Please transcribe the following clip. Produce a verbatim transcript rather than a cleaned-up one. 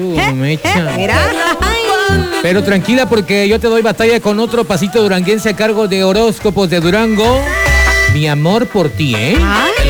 tú, Mecha. Mira. Pero tranquila porque yo te doy batalla con otro pasito duranguense a cargo de horóscopos de Durango. Mi amor por ti, ¿eh? Ay.